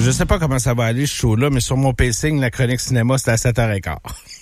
Je sais pas comment ça va aller, ce show-là, mais sur mon pacing, la chronique cinéma, c'était à 7h15.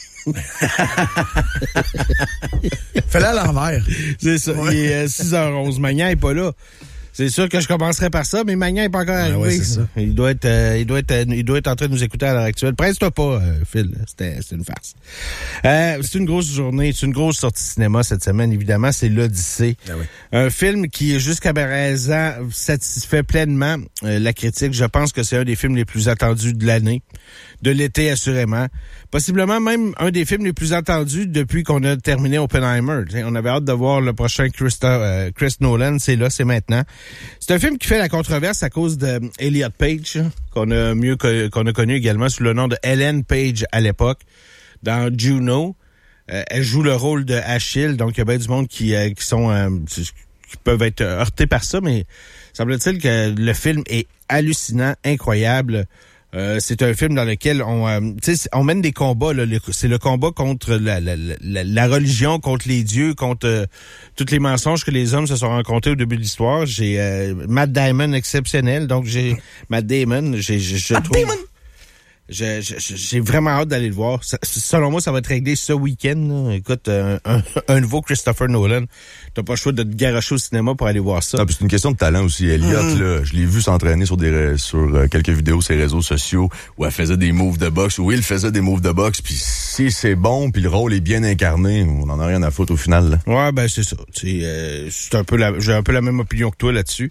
Fais-le à l'envers. C'est ça. Ouais. Il est 6h11. Magnan est pas là. C'est sûr que je commencerai par ça, mais Magnan est pas encore arrivé. Ouais, c'est ça. Il doit être en train de nous écouter à l'heure actuelle. Presse-toi pas, Phil. C'est une farce. C'est une grosse journée. C'est une grosse sortie cinéma cette semaine, évidemment. C'est l'Odyssée. Ah oui. Un film qui, jusqu'à présent, satisfait pleinement la critique. Je pense que c'est un des films les plus attendus de l'année. De l'été, assurément. Possiblement même un des films les plus attendus depuis qu'on a terminé Oppenheimer. T'sais, on avait hâte de voir le prochain Chris Nolan. C'est là, c'est maintenant. C'est un film qui fait la controverse à cause de Elliot Page, qu'on a connu également sous le nom de Ellen Page à l'époque, dans Juno. Elle joue le rôle de Achille, donc il y a bien du monde qui peuvent être heurtés par ça, mais semble-t-il que le film est hallucinant, incroyable. C'est un film dans lequel on mène des combats. Là, c'est le combat contre la religion, contre les dieux, contre tous les mensonges que les hommes se sont rencontrés au début de l'histoire. J'ai Matt Damon exceptionnel, donc j'ai Matt Damon. Je trouve. J'ai vraiment hâte d'aller le voir. Selon moi, ça va être réglé ce week-end. Là. Écoute, un nouveau Christopher Nolan. T'as pas le choix de te garocher au cinéma pour aller voir ça. Ah, puis c'est une question de talent aussi. Elliot, là, je l'ai vu s'entraîner sur quelques vidéos sur ses réseaux sociaux où elle faisait des moves de boxe. Oui, il faisait des moves de boxe. Puis si c'est bon, puis le rôle est bien incarné, on en a rien à foutre au final. Là. Ouais, ben c'est ça. C'est j'ai un peu la même opinion que toi là-dessus.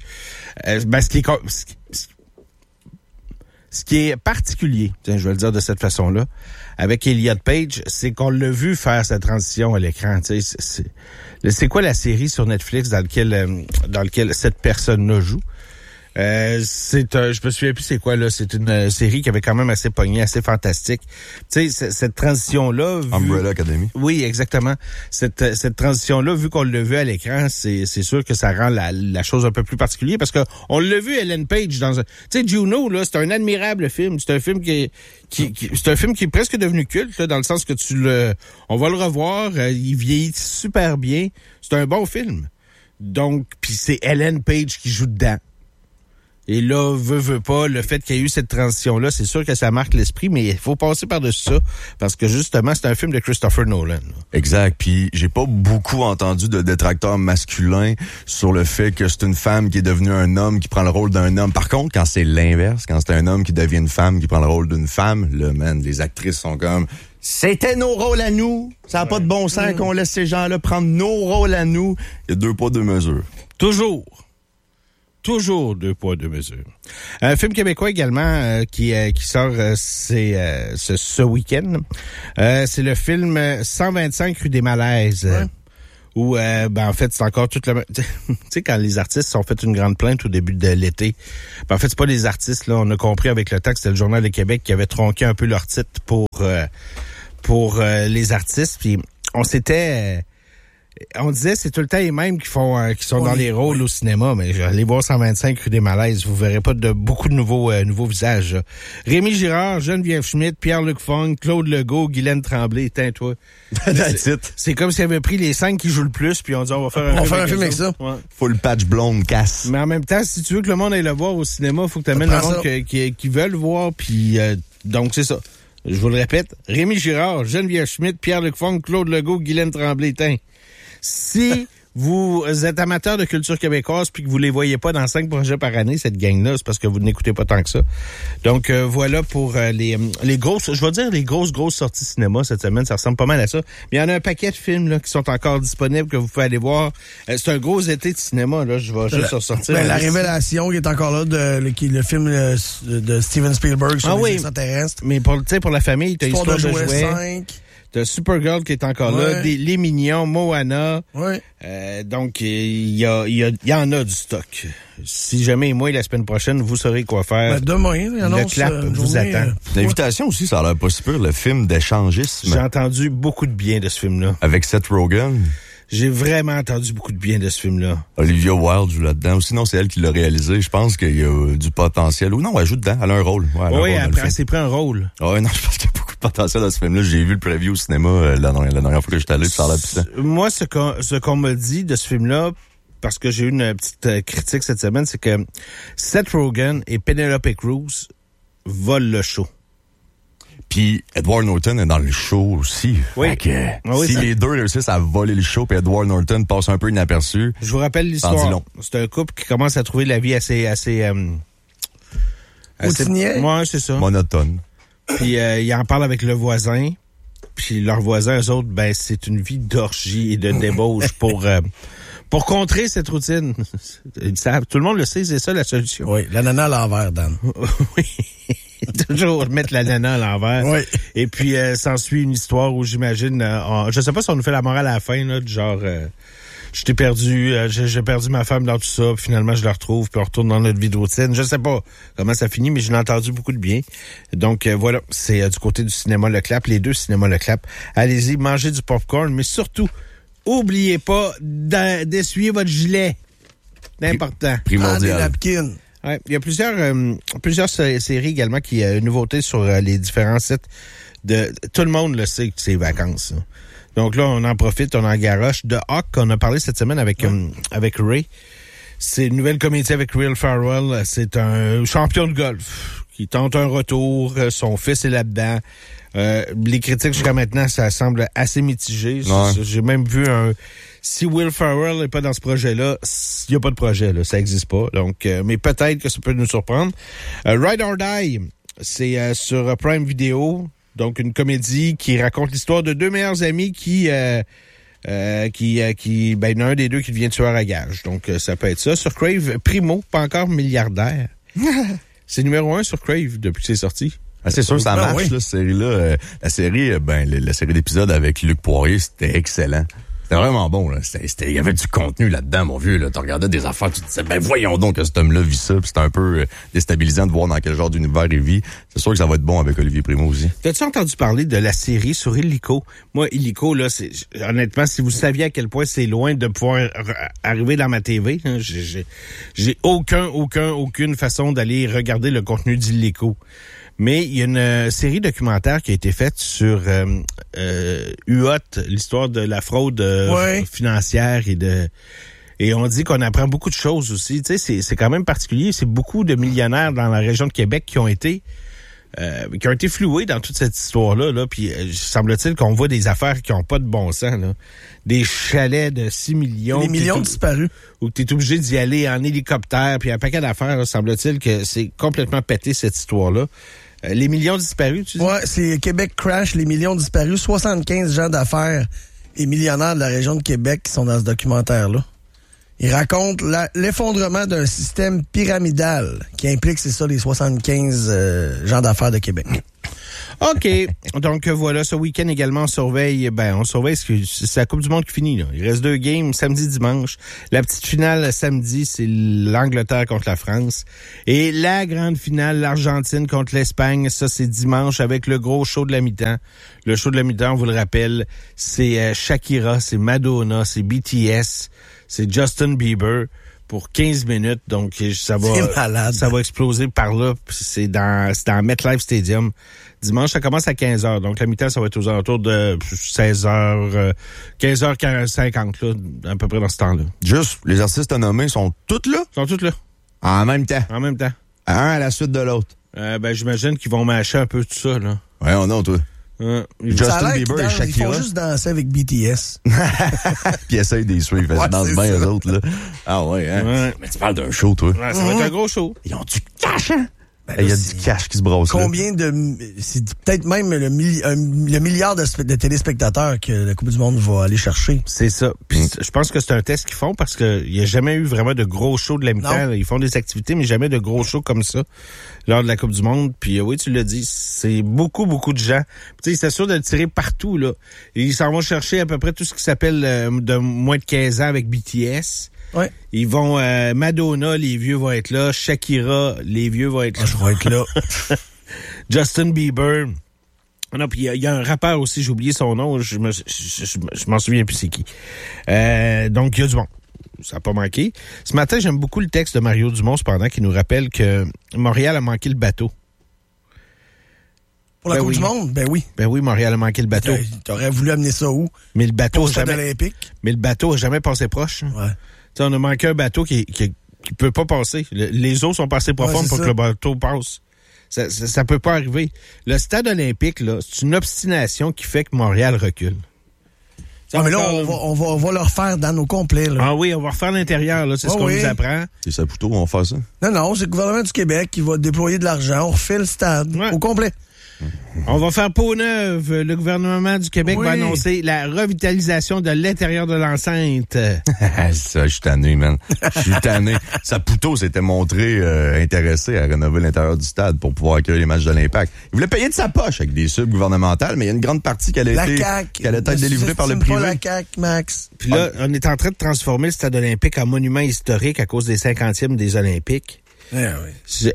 Ce qui est particulier, je vais le dire de cette façon-là, avec Elliot Page, c'est qu'on l'a vu faire sa transition à l'écran. C'est quoi la série sur Netflix dans lequel cette personne-là joue? Je me souviens plus c'est quoi là. C'est une série qui avait quand même assez pogné, assez fantastique. Tu sais, cette transition-là. Umbrella Academy. Oui, exactement. Cette transition-là, vu qu'on l'a vu à l'écran, c'est sûr que ça rend la chose un peu plus particulière parce que on l'a vu Ellen Page dans tu sais, Juno là, c'est un admirable film. C'est un film c'est un film qui est presque devenu culte là, dans le sens que on va le revoir. Il vieillit super bien. C'est un bon film. Donc, puis c'est Ellen Page qui joue dedans. Et là, veut pas, le fait qu'il y ait eu cette transition-là, c'est sûr que ça marque l'esprit, mais il faut passer par-dessus ça, parce que justement, c'est un film de Christopher Nolan. Exact, puis j'ai pas beaucoup entendu de détracteurs masculins sur le fait que c'est une femme qui est devenue un homme qui prend le rôle d'un homme. Par contre, quand c'est l'inverse, quand c'est un homme qui devient une femme qui prend le rôle d'une femme, là, les actrices sont comme... C'était nos rôles à nous. Ça n'a pas de bon sens qu'on laisse ces gens-là prendre nos rôles à nous. Il y a 2 poids, 2 mesures. Toujours 2 poids, 2 mesures. Un film québécois également qui sort ce week-end. C'est le film 125 rue des Malaises. Ouais. Où en fait c'est encore toute la tu sais quand les artistes ont fait une grande plainte au début de l'été. En fait c'est pas les artistes là, on a compris avec le temps que c'était le Journal de Québec qui avait tronqué un peu leur titre pour les artistes. Puis on disait c'est tout le temps les mêmes qui sont dans les rôles au cinéma, mais allez voir 125 rue des Malaises, vous verrez pas beaucoup de nouveaux visages. Là. Rémi Girard, Geneviève Schmidt, Pierre-Luc Funk, Claude Legault, Guylaine Tremblay, toi. C'est comme s'ils avaient pris les 5 qui jouent le plus, puis on dit on va faire un film avec ça. Ouais. Full patch blonde casse. Mais en même temps, si tu veux que le monde aille le voir au cinéma, faut que tu amènes le monde qui veulent voir, puis donc c'est ça. Je vous le répète, Rémi Girard, Geneviève Schmidt, Pierre-Luc Funk, Claude Legault, Guylaine Tremblay, Si vous êtes amateur de culture québécoise puis que vous les voyez pas dans 5 projets par année, cette gang-là, c'est parce que vous n'écoutez pas tant que ça. Donc, voilà pour les grosses, je vais dire les grosses sorties cinéma cette semaine. Ça ressemble pas mal à ça. Mais il y en a un paquet de films là qui sont encore disponibles que vous pouvez aller voir. C'est un gros été de cinéma, là. Je vais juste ressortir. La Révélation qui est encore là, le film de Steven Spielberg sur les extraterrestres. Mais pour la famille, t'as Histoire de jouets. 5. T'as Supergirl qui est encore là, Les Mignons, Moana. Ouais. Donc, il y en a du stock. Si jamais moi, la semaine prochaine, vous saurez quoi faire. Demain, il le clap vous attend. L'invitation aussi, ça a l'air pas si pire, le film d'échangisme. J'ai entendu beaucoup de bien de ce film-là. Avec Seth Rogen. J'ai vraiment entendu beaucoup de bien de ce film-là. Olivia Wilde joue là-dedans. Ou sinon, c'est elle qui l'a réalisé. Je pense qu'il y a du potentiel. Ou non, elle joue dedans. Elle a un rôle. Ouais, après, elle s'est pris un rôle. Ouais, non, je pense qu'il y a beaucoup de potentiel dans ce film-là. J'ai vu le preview au cinéma la dernière fois que j'étais allé, puis ça a l'air puissant. Moi, ce qu'on m'a dit de ce film-là, parce que j'ai eu une petite critique cette semaine, c'est que Seth Rogen et Penelope Cruz vole le show. Puis Edward Norton est dans le show aussi. Oui. Si les deux réussissent à voler le show, puis Edward Norton passe un peu inaperçu. Je vous rappelle l'histoire. C'est un couple qui commence à trouver la vie assez routinier. Ouais, c'est ça. Monotone. Puis il en parle avec le voisin. Puis leurs voisins, eux autres, ben c'est une vie d'orgie et de débauche pour contrer cette routine. Ils savent, tout le monde le sait, c'est ça la solution. Oui, l'ananas à l'envers, Dan. Oui. Toujours mettre l'ananas à l'envers. Oui. Et puis, s'ensuit une histoire où j'imagine... je sais pas si on nous fait la morale à la fin, là, du genre... je t'ai perdu, j'ai perdu ma femme dans tout ça, puis finalement, je la retrouve, puis on retourne dans notre vie de routine. Je sais pas comment ça finit, mais je l'ai entendu beaucoup de bien. Donc, voilà, c'est du côté du cinéma Le Clap, les deux cinémas Le Clap. Allez-y, mangez du popcorn, mais surtout, oubliez pas d'essuyer votre gilet. C'est important. Primordial. Des napkins. Ouais, il y a plusieurs séries également qui une nouveauté sur les différents sites de tout le monde le sait que c'est vacances. Hein. Donc là on en profite, on en garoche. The Hawk, on a parlé cette semaine avec Ray. C'est une nouvelle comédie avec Will Ferrell, c'est un champion de golf qui tente un retour, son fils est là-dedans. Les critiques jusqu'à maintenant, ça semble assez mitigé. Ouais. J'ai même vu si Will Ferrell n'est pas dans ce projet-là, il n'y a pas de projet, là, ça n'existe pas. Donc, mais peut-être que ça peut nous surprendre. Ride or Die, c'est sur Prime Video, donc une comédie qui raconte l'histoire de deux meilleurs amis qui il y en a un des deux qui devient tueur à gages. Donc, ça peut être ça. Sur Crave, Primo, pas encore milliardaire. C'est numéro 1 sur Crave depuis que c'est sorti. Ah, c'est sûr, ça marche, oui. Là, cette série-là. La série d'épisodes avec Luc Poirier, c'était excellent. C'était vraiment bon, là. Il y avait du contenu là-dedans, mon vieux, là. Tu regardais des affaires, tu te disais, voyons donc que cet homme-là vit ça, puis c'était un peu déstabilisant de voir dans quel genre d'univers il vit. C'est sûr que ça va être bon avec Olivier Primo aussi. T'as-tu entendu parler de la série sur Illico? Moi, Illico, là, honnêtement, si vous saviez à quel point c'est loin de pouvoir arriver dans ma TV, hein, j'ai aucune façon d'aller regarder le contenu d'Illico. Mais il y a une série documentaire qui a été faite sur UOT, l'histoire de la fraude financière et on dit qu'on apprend beaucoup de choses aussi. Tu sais, c'est quand même particulier. C'est beaucoup de millionnaires dans la région de Québec qui ont été floués dans toute cette histoire-là. Là. Puis semble-t-il qu'on voit des affaires qui n'ont pas de bon sens. Là. Des chalets de 6 millions. Les millions disparus. Où tu es obligé d'y aller en hélicoptère. Puis un paquet d'affaires, là, semble-t-il que c'est complètement pété cette histoire-là. Les millions disparus, tu dis? Ouais, c'est Québec Crash, les millions disparus. 75 gens d'affaires et millionnaires de la région de Québec qui sont dans ce documentaire-là. Ils racontent l'effondrement d'un système pyramidal qui implique, c'est ça, les 75 gens d'affaires de Québec. OK. Donc, voilà, ce week-end également, on surveille c'est la Coupe du Monde qui finit, là. Il reste 2 games, samedi, dimanche. La petite finale, samedi, c'est l'Angleterre contre la France. Et la grande finale, l'Argentine contre l'Espagne, ça, c'est dimanche avec le gros show de la mi-temps. Le show de la mi-temps, on vous le rappelle, c'est Shakira, c'est Madonna, c'est BTS, c'est Justin Bieber. Pour 15 minutes, donc ça va exploser par là. C'est dans MetLife Stadium. Dimanche, ça commence à 15h. Donc la mi-temps, ça va être aux alentours de 16h, 15h50, là, à peu près dans ce temps-là. Juste, les artistes nommés sont tous là? Sont tous là. En même temps? En même temps. Un à la suite de l'autre. J'imagine qu'ils vont mâcher un peu tout ça, là. Ouais, non, toi. Justin Bieber et Shakira. Ils font juste danser avec BTS. Puis essayent d'y suivre. Ils dansent bien, eux autres, là. Ah ouais, hein? Ouais. Mais tu parles d'un show, toi. Ouais, ça va être un gros show. Ils ont du cash, hein? Il y a du cash qui se brosse. Combien c'est peut-être même le milliard de téléspectateurs que la Coupe du Monde va aller chercher. C'est ça. Puis je pense que c'est un test qu'ils font parce qu'il n'y a jamais eu vraiment de gros shows de la mi-temps. Ils font des activités, mais jamais de gros shows comme ça lors de la Coupe du Monde. Puis oui, tu l'as dit, c'est beaucoup de gens. Tu sais, ils s'assurent de le tirer partout, là. Et ils s'en vont chercher à peu près tout ce qui s'appelle de moins de 15 ans avec BTS. Ouais. Ils vont Madonna, les vieux vont être là. Shakira, les vieux vont être là. Je vais être là. Justin Bieber. Non, puis il y a un rappeur aussi, j'ai oublié son nom, je m'en souviens plus c'est qui. Donc il y a du monde. Ça n'a pas manqué. Ce matin, j'aime beaucoup le texte de Mario Dumont, cependant, qui nous rappelle que Montréal a manqué le bateau. Pour la Coupe du Monde? Ben oui. Ben oui, Montréal a manqué le bateau. T'aurais voulu amener ça où? Mais le bateau Mais le bateau a jamais passé proche. Ouais. T'sais, on a manqué un bateau qui peut pas passer. Les eaux sont pas assez profondes pour que le bateau passe. Ça peut pas arriver. Le stade olympique, là, c'est une obstination qui fait que Montréal recule. Mais là, on va le refaire dans nos complets. Là. Ah oui, on va refaire l'intérieur, là. C'est ce qu'on nous apprend. C'est Saputo, on va faire ça? Non, c'est le gouvernement du Québec qui va déployer de l'argent. On refait le stade au complet. On va faire peau neuve. Le gouvernement du Québec va annoncer la revitalisation de l'intérieur de l'enceinte. Ça, je suis tanné, man. Je suis tanné. Saputo s'était montré intéressé à rénover l'intérieur du stade pour pouvoir accueillir les matchs de l'Impact. Il voulait payer de sa poche avec des subs gouvernementales, mais il y a une grande partie qui allait être délivrée par le privé. Pas la CAQ, Max. Puis là, on est en train de transformer le stade olympique en monument historique à cause des 50e des Olympiques. Oui.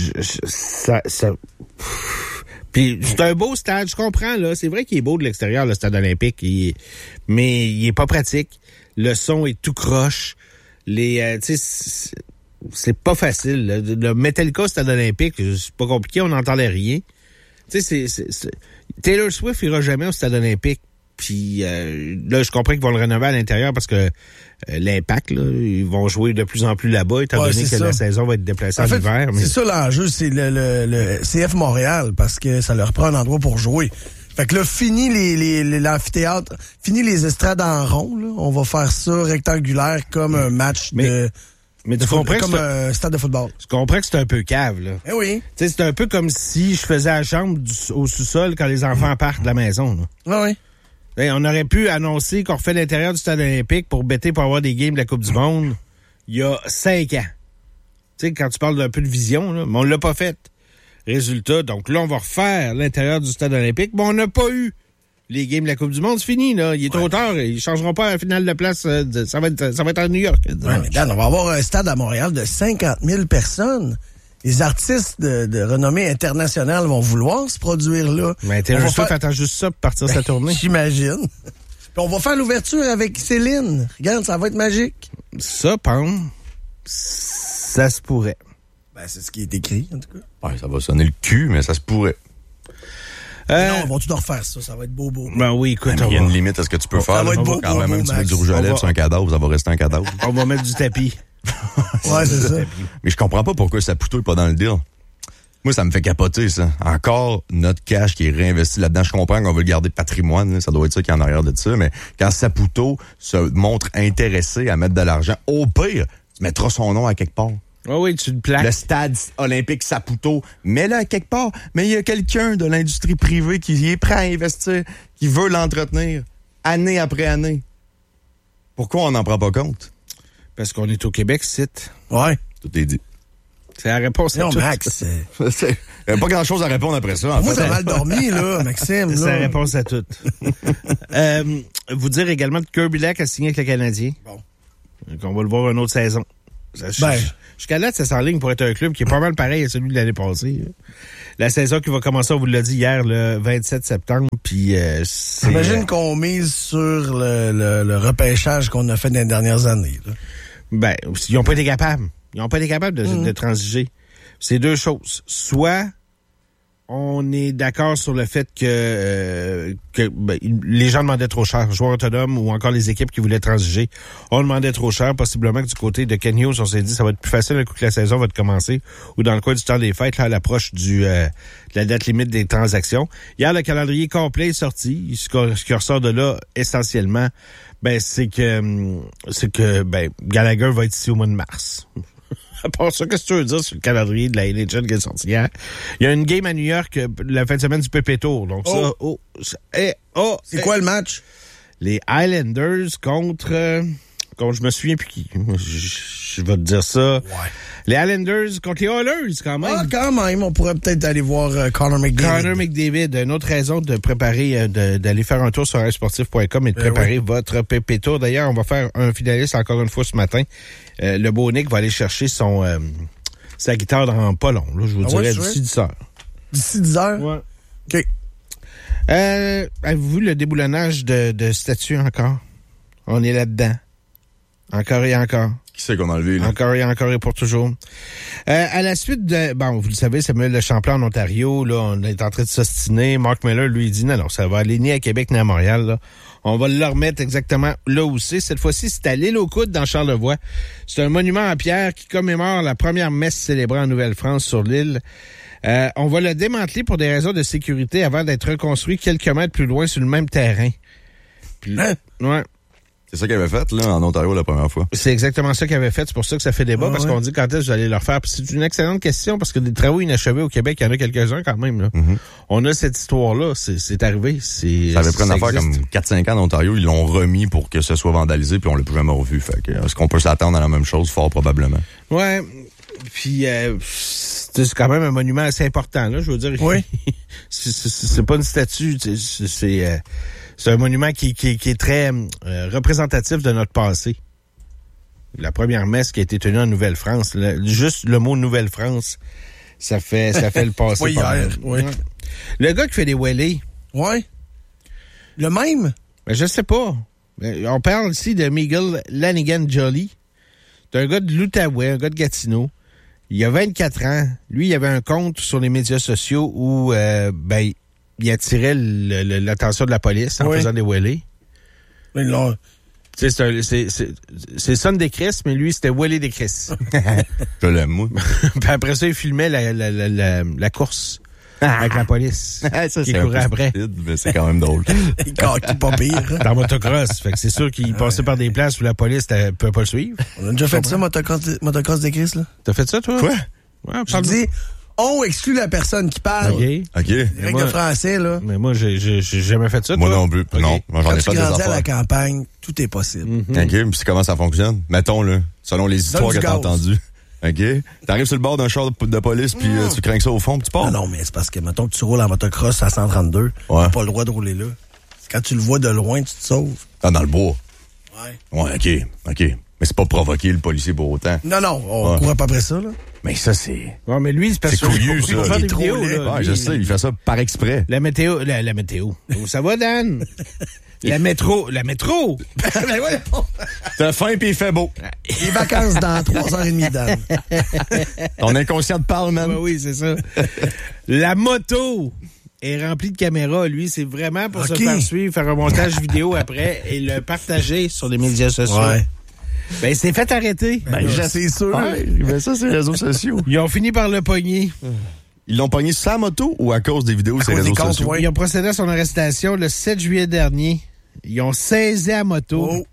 Puis c'est un beau stade, je comprends, là. C'est vrai qu'il est beau de l'extérieur, le stade olympique, mais il est pas pratique. Le son est tout croche. Tu sais, c'est pas facile. Le Metallica stade olympique, c'est pas compliqué, on n'entendait rien. Tu sais, Taylor Swift ira jamais au stade olympique. Puis là, je comprends qu'ils vont le rénover à l'intérieur parce que l'Impact, là, ils vont jouer de plus en plus là-bas, étant donné que la saison va être déplacée en hiver. C'est ça l'enjeu, c'est le CF Montréal, parce que ça leur prend un endroit pour jouer. Fait que là, fini l'amphithéâtre, fini les estrades en rond, là. On va faire ça rectangulaire comme un match Mais tu comprends comme un stade de football. Tu comprends que c'est un peu cave, là. Eh oui. Tu sais, c'est un peu comme si je faisais la chambre au sous-sol quand les enfants partent de la maison, là. Ah oui. Hey, on aurait pu annoncer qu'on refait l'intérieur du stade olympique pour bêter pour avoir des games de la Coupe du Monde il y a 5 ans. Tu sais, quand tu parles d'un peu de vision, là, mais on l'a pas fait. Résultat, donc là, on va refaire l'intérieur du stade olympique, mais on n'a pas eu les games de la Coupe du Monde. C'est fini, là. Il est trop tard. Ils changeront pas à la finale de place. Ça va être à New York. Ouais, mais Dan, on va avoir un stade à Montréal de 50 000 personnes. Les artistes de renommée internationale vont vouloir se produire là. Mais attends juste ça pour partir sa tournée. J'imagine. Puis on va faire l'ouverture avec Céline. Regarde, ça va être magique. Ça, ça se pourrait. Ben, c'est ce qui est écrit, en tout cas. Ouais, ça va sonner le cul, mais ça se pourrait. Non, on va tout refaire ça. Ça va être beau. Ben oui, écoute. Il y a une limite à ce que tu peux faire. Ça va être beau, quand même tu mets du rouge à lèvres sur un cadavre, ça va rester un cadavre. On va mettre du tapis. Ouais, c'est ça. Mais je comprends pas pourquoi Saputo est pas dans le deal. Moi, ça me fait capoter, ça. Encore notre cash qui est réinvesti là-dedans. Je comprends qu'on veut le garder patrimoine, là. Ça doit être ça qui est en arrière de ça. Mais quand Saputo se montre intéressé à mettre de l'argent, au pire, tu mettras son nom à quelque part. Oh oui, tu le plaques. Le stade olympique Saputo, mets-le à quelque part. Mais il y a quelqu'un de l'industrie privée qui est prêt à investir, qui veut l'entretenir, année après année. Pourquoi on n'en prend pas compte? Parce qu'on est au Québec, c'est. Ouais. Tout est dit. C'est la réponse à tout. Non, Max. Il n'y a pas grand-chose à répondre après ça. Moi, t'as mal dormi, là, Maxime. C'est la réponse à tout. Vous dire également que Kirby Lac a signé avec le Canadien. Bon. Donc, on va le voir une autre saison. Jusqu'à là, ça s'enligne pour être un club qui est pas mal pareil à celui de l'année passée. La saison qui va commencer, on vous l'a dit hier, le 27 septembre. Puis j'imagine qu'on mise sur le repêchage qu'on a fait dans les dernières années. Là. Ben, ils n'ont pas été capables. Ils n'ont pas été capables de transiger. C'est deux choses. Soit on est d'accord sur le fait que les gens demandaient trop cher, joueurs autonomes ou encore les équipes qui voulaient transiger, on demandait trop cher, possiblement que du côté de Ken Hughes, on s'est dit ça va être plus facile un coup que la saison va commencer, ou dans le coin du temps des fêtes, là, à l'approche de la date limite des transactions. Hier, le calendrier complet est sorti. Ce qui ressort de là, essentiellement, c'est que Gallagher va être ici au mois de mars. À part ça, qu'est-ce que tu veux dire sur le calendrier de la NHL qui est sorti hier? Il y a une game à New York la fin de semaine du PP Tour. Donc c'est quoi le match? Les Islanders contre je me souviens plus qui. Je vais te dire ça. Ouais. Les Islanders contre les Oilers, quand même. Ah, quand même. On pourrait peut-être aller voir Connor McDavid. Connor McDavid. Une autre raison de préparer, d'aller faire un tour sur iSportif.com et de préparer votre PP Tour. D'ailleurs, on va faire un finaliste encore une fois ce matin. Le beau Nick va aller chercher sa guitare dans pas long. Là, je vous dirais d'ici 10 heures. D'ici 10 heures? Ouais. OK. Avez-vous vu le déboulonnage de statues encore? On est là-dedans. Encore et encore. Qui c'est qu'on a enlevé, là? Encore et pour toujours. À la suite de... Bon, vous le savez, Samuel Le Champlain en Ontario, là, on est en train de s'ostiner. Mark Miller, lui, il dit non, ça va aller ni à Québec ni à Montréal, là. On va le remettre exactement là où c'est. Cette fois-ci, c'est à l'île aux Coudes, dans Charlevoix. C'est un monument en pierre qui commémore la première messe célébrée en Nouvelle-France sur l'île. On va le démanteler pour des raisons de sécurité avant d'être reconstruit quelques mètres plus loin sur le même terrain. Puis, ouais. C'est ça qu'il avait fait, là, en Ontario, la première fois. C'est exactement ça qu'il avait fait. C'est pour ça que ça fait débat, parce qu'on dit quand est-ce que vous allez le refaire. Puis c'est une excellente question, parce que des travaux inachevés au Québec, il y en a quelques-uns quand même, là. Mm-hmm. On a cette histoire-là. C'est arrivé. Ça avait pris une affaire comme 4-5 ans en Ontario. Ils l'ont remis pour que ce soit vandalisé, puis on l'a plus jamais revu. Fait que, est-ce qu'on peut s'attendre à la même chose? Fort probablement. Ouais. Puis, c'est quand même un monument assez important, là. Je veux dire. Oui. c'est pas une statue. C'est un monument qui est très représentatif de notre passé. La première messe qui a été tenue en Nouvelle-France, juste le mot Nouvelle-France, ça fait le passé. Oui, hier, oui. Le gars qui fait des wheelies. Oui. Le même? Ben, je sais pas. On parle ici de Miguel Lanigan-Joly. C'est un gars de l'Outaouais, un gars de Gatineau. Il a 24 ans. Lui, il avait un compte sur les médias sociaux où, il attirait l'attention de la police en faisant des wheelies. C'est Sunday Chris, mais lui, c'était Wheelie des Chris. Je l'aime, moi. Puis après ça, il filmait la course avec la police ça, qui courait après. Stupide, mais c'est quand même drôle. Il pas pire. Dans motocross. Fait que c'est sûr qu'il passait par des places où la police ne pouvait pas le suivre. On a déjà fait ça, motocross des Chris, là. T'as fait ça, toi? Quoi? Ouais, je dis... On exclut la personne qui parle. OK. Règle de français, là. Mais moi, j'ai jamais fait ça, toi. Moi non plus. Okay. Non, moi, j'en ai fait des affaires. Quand tu grandis à la campagne, tout est possible. Mm-hmm. OK, puis comment ça fonctionne? Mettons, là, selon les histoires que t'as entendues. OK? T'arrives sur le bord d'un char de police, puis tu crains ça au fond, puis tu pars. Non, mais c'est parce que, mettons que tu roules en motocross à 132, t'as pas le droit de rouler là. Quand tu le vois de loin, tu te sauves. Ah, dans le bois. Ouais, OK. Mais c'est pas provoquer le policier pour autant. Non, on courait pas après ça, là. Mais ça, c'est... Ouais, mais lui, c'est parce que... C'est couillu, ça. Il faire des vidéos, là. Ouais, je sais, il fait ça par exprès. La météo. Ça va, Dan? La métro. Mais ouais. T'as faim pis il fait beau. Les vacances dans 3h30, Dan. Ton inconscient te parle, man. Oui, c'est ça. La moto est remplie de caméras. Lui, c'est vraiment pour se faire suivre, faire un montage vidéo après et le partager sur les médias sociaux. Ouais. Ben, il s'est fait arrêter. Ben, c'est sûr. Mais ça, c'est les réseaux sociaux. Ils ont fini par le pogner. Ils l'ont pogné sur sa moto ou à cause des vidéos sur les réseaux sociaux? Ils ont procédé à son arrestation le 7 juillet dernier. Ils ont saisi à moto.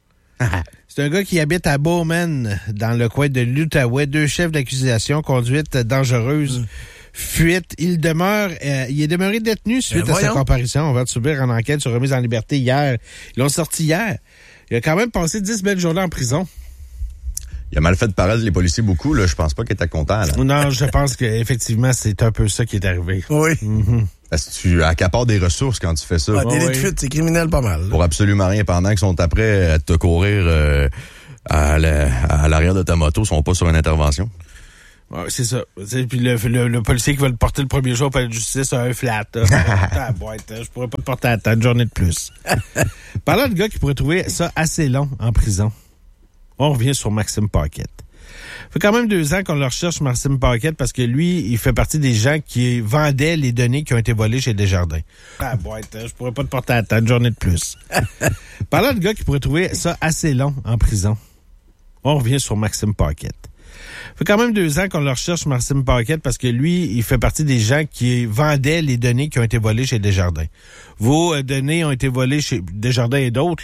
C'est un gars qui habite à Bowman, dans le coin de l'Outaouais. 2 chefs d'accusation, conduite dangereuse, fuite. Il est demeuré détenu suite à sa comparution. On va subir en enquête sur remise en liberté hier. Ils l'ont sorti hier. Il a quand même passé 10 belles journées en prison. Il a mal fait de paraître les policiers beaucoup, là. Je pense pas qu'il était content, là. Non, je pense qu'effectivement, c'est un peu ça qui est arrivé. Oui. Mm-hmm. Parce que tu accapares des ressources quand tu fais ça. Délai de fuite, c'est criminel pas mal. Là. Pour absolument rien. Pendant qu'ils sont après à te courir à l'arrière de ta moto, ils sont pas sur une intervention. Ouais, c'est ça. Puis le policier qui va le porter le premier jour par la justice a un flat. Je pourrais pas te porter à une journée de plus. Parlant de gars qui pourraient trouver ça assez long en prison, on revient sur Maxime Paquette. Ça fait quand même 2 ans qu'on le recherche, Maxime Paquette, parce que lui, il fait partie des gens qui vendaient les données qui ont été volées chez Desjardins. Je pourrais pas te porter à une journée de plus. Parlant de gars qui pourraient trouver ça assez long en prison, on revient sur Maxime Paquette. Ça fait quand même 2 ans qu'on le recherche, Maxime Paquette, parce que lui, il fait partie des gens qui vendaient les données qui ont été volées chez Desjardins. Vos données ont été volées chez Desjardins et d'autres.